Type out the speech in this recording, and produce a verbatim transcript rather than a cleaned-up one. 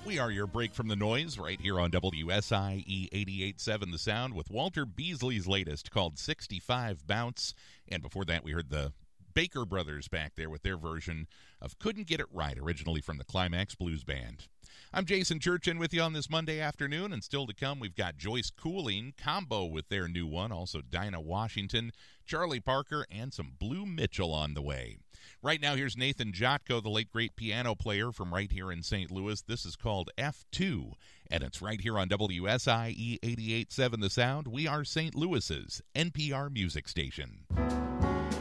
We are your break from the noise right here on W S I E eighty-eight point seven The Sound with Walter Beasley's latest called sixty-five Bounce. And before that, we heard the Baker Brothers back there with their version of Couldn't Get It Right, originally from the Climax Blues Band. I'm Jason Churchin with you on this Monday afternoon, and still to come, we've got Joyce Cooling, Combo with their new one, also Dinah Washington, Charlie Parker, and some Blue Mitchell on the way. Right now, here's Nathan Jotko, the late great piano player from right here in Saint Louis. This is called F two, and it's right here on W S I E eighty-eight point seven The Sound. We are Saint Louis's N P R music station.